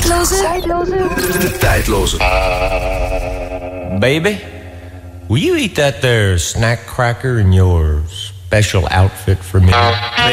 De tijdloze. Baby, will you eat that there snack cracker in your special outfit for me?